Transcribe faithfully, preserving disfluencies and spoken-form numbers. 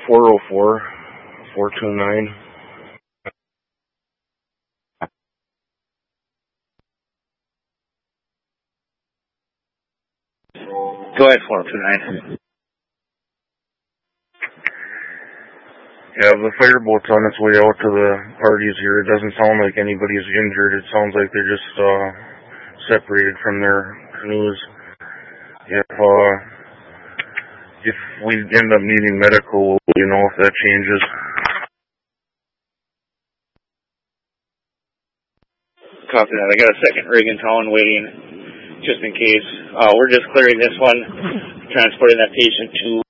four oh four, four two nine. Go ahead, four two nine. Yeah, the fireboat's on its way out to the parties here. It doesn't sound like anybody's injured. It sounds like they're just uh, separated from their canoes. If uh, if we end up needing medical, you know, if that changes. Copy that. I got a second rig in town waiting, just in case. Uh, we're just clearing this one, transporting that patient to